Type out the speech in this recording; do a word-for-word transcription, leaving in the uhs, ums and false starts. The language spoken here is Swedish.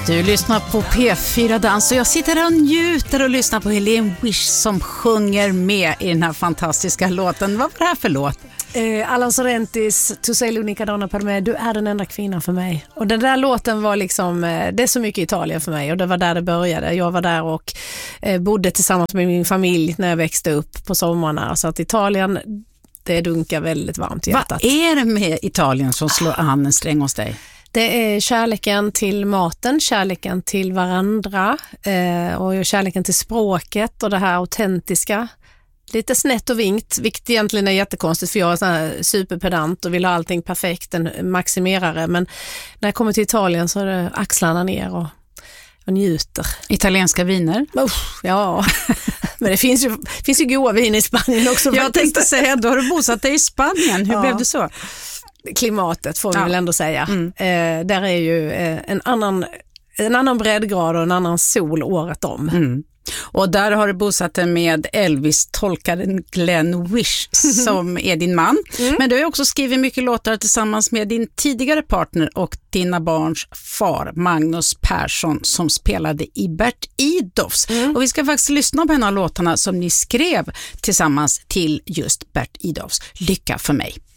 Du lyssnar på P fyra Dans och jag sitter här och njuter och lyssnar på Helene Wish som sjunger med i den här fantastiska låten. Vad var det här för låt? Eh, Alan Sorrentis Tu sei l'unica donna per me, du är den enda kvinnan för mig. Och den där låten var liksom, eh, det är så mycket Italien för mig och det var där det började. Jag var där och eh, bodde tillsammans med min familj när jag växte upp på sommarna. Så att Italien, det dunkar väldigt varmt i hjärtat. Vad är det med Italien som slår an en sträng hos dig? Det är kärleken till maten, kärleken till varandra eh, och kärleken till språket och det här autentiska. Lite snett och vinkt, vilket egentligen är jättekonstigt för jag är sån här superpedant och vill ha allting perfekt, en maximerare. Men när jag kommer till Italien så är det axlarna ner och, och njuter. Italienska viner? Uff, ja, men det finns ju, finns ju goda viner i Spanien också. Jag tänkte säga, då har du bosatt dig i Spanien. Hur ja. blev det så? Klimatet får vi ja. väl ändå säga. Mm. Eh, där är ju eh, en annan, en annan breddgrad och en annan sol året om. Mm. Och där har du bosatt dig med Elvis-tolkaren Glenn Wish som är din man. Mm. Men du har också skrivit mycket låtar tillsammans med din tidigare partner och dina barns far Magnus Persson som spelade i Bert Idolfs. Mm. Och vi ska faktiskt lyssna på en av låtarna som ni skrev tillsammans till just Bert Idolfs. Lycka för mig.